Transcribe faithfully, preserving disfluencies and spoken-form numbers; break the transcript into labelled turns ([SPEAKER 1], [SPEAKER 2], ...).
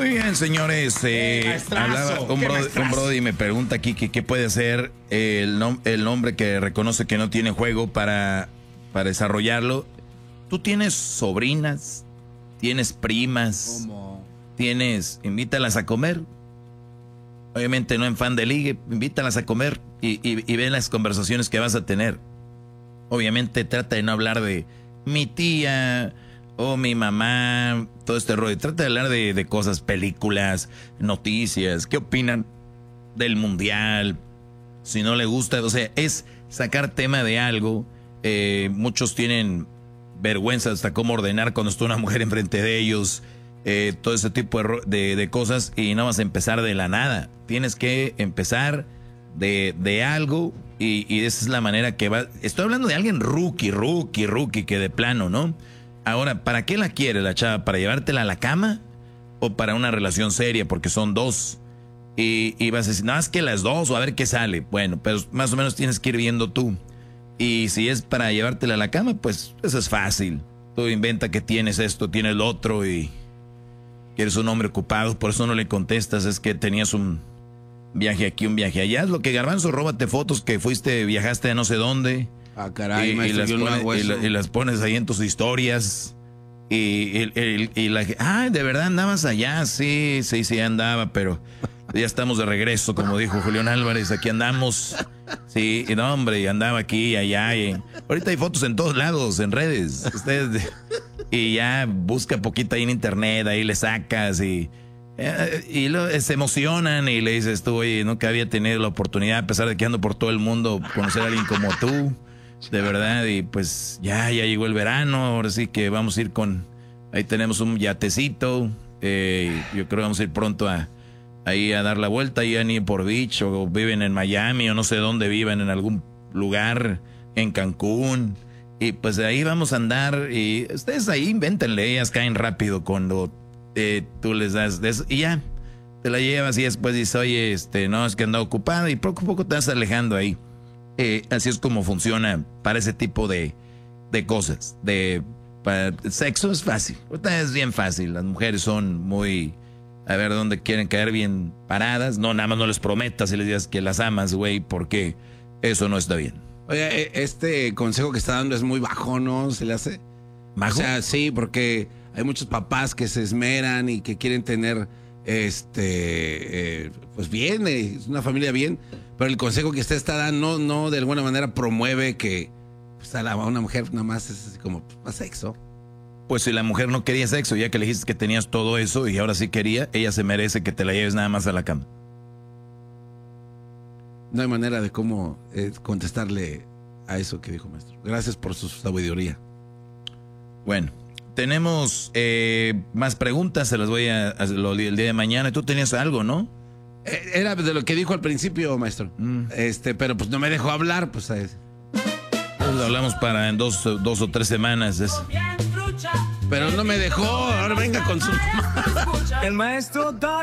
[SPEAKER 1] Muy bien, señores. Eh, hablaba un brody, un brody me pregunta aquí que qué puede hacer el, nom el hombre que reconoce que no tiene juego para, para desarrollarlo. Tú tienes sobrinas, tienes primas,
[SPEAKER 2] ¿Cómo?
[SPEAKER 1] tienes, invítalas a comer. Obviamente no en fan de ligue, invítalas a comer y, y, y ven las conversaciones que vas a tener. Obviamente trata de no hablar de mi tía o mi mamá, todo este rollo. Trata de hablar de, de cosas, películas, noticias, qué opinan del mundial, si no le gusta. O sea, es sacar tema de algo. Eh, muchos tienen vergüenza hasta cómo ordenar cuando está una mujer enfrente de ellos. Eh, todo ese tipo de, de, de cosas, y no vas a empezar de la nada. Tienes que empezar de, de algo y, y esa es la manera que va. Estoy hablando de alguien rookie, rookie, rookie, que de plano, ¿no? Ahora, ¿para qué la quiere la chava? ¿Para llevártela a la cama o para una relación seria? Porque son dos. Y, y vas a decir, no, es que las dos, o a ver qué sale. Bueno, pero más o menos tienes que ir viendo tú. Y si es para llevártela a la cama, pues eso es fácil. Tú inventa que tienes esto, tienes lo otro y que eres un hombre ocupado, por eso no le contestas. Es que tenías un viaje aquí, un viaje allá. Es lo que Garbanzo, róbate fotos que fuiste, viajaste a no sé dónde.
[SPEAKER 2] Ah, caray,
[SPEAKER 1] y,
[SPEAKER 2] maestro,
[SPEAKER 1] y, las
[SPEAKER 2] yo no
[SPEAKER 1] pones,
[SPEAKER 2] hago
[SPEAKER 1] y,
[SPEAKER 2] eso.
[SPEAKER 1] la, y las pones ahí en tus historias. Y, y, y, y la ah, de verdad andabas allá. Sí, sí, sí andaba, pero ya estamos de regreso, como dijo Julián Álvarez. Aquí andamos. Sí, y no, hombre, y andaba aquí, allá. Y ahorita hay fotos en todos lados, en redes. Ustedes, y ya busca poquito ahí en internet, ahí le sacas y, y lo, se emocionan y le dices tú, oye, nunca había tenido la oportunidad, a pesar de que ando por todo el mundo, conocer a alguien como tú, de verdad. Y pues ya, ya llegó el verano, ahora sí que vamos a ir con, ahí tenemos un yatecito, eh, yo creo que vamos a ir pronto a ahí a dar la vuelta, ahí a Newport Beach, o viven en Miami, o no sé dónde viven, en algún lugar, en Cancún. Y pues de ahí vamos a andar, y ustedes ahí invéntenle, ellas caen rápido cuando eh, tú les das de eso, y ya, te la llevas y después dices, oye, este, no, es que anda ocupada, y poco a poco te vas alejando ahí. Eh, así es como funciona para ese tipo de, de cosas. De para, sexo es fácil, ahorita es bien fácil, las mujeres son muy, a ver dónde quieren caer bien paradas. No, nada más no les prometas y les digas que las amas, güey, porque eso no está bien.
[SPEAKER 2] Oye, este consejo que está dando es muy bajo, ¿no? ¿Se le hace?
[SPEAKER 1] ¿Bajo?
[SPEAKER 2] O sea, sí, porque hay muchos papás que se esmeran y que quieren tener, este, eh, pues bien, eh, es una familia bien, pero el consejo que usted está dando no, no de alguna manera promueve que pues, a, la, a una mujer nada más es así como, más sexo.
[SPEAKER 1] Pues si la mujer no quería sexo, ya que le dijiste que tenías todo eso y ahora sí quería, ella se merece que te la lleves nada más a la cama.
[SPEAKER 2] No hay manera de cómo eh, contestarle a eso que dijo maestro. Gracias por su sabiduría.
[SPEAKER 1] Bueno, tenemos eh, más preguntas, se las voy a hacer el día de mañana. Tú tenías algo, ¿no?
[SPEAKER 2] Eh, era de lo que dijo al principio, maestro.
[SPEAKER 1] Mm.
[SPEAKER 2] Este, pero pues no me dejó hablar, pues. Eh.
[SPEAKER 1] Pues lo hablamos para en dos, dos o tres semanas. Es...
[SPEAKER 2] Pero no me dejó, ahora venga con su...
[SPEAKER 3] El maestro Doggy.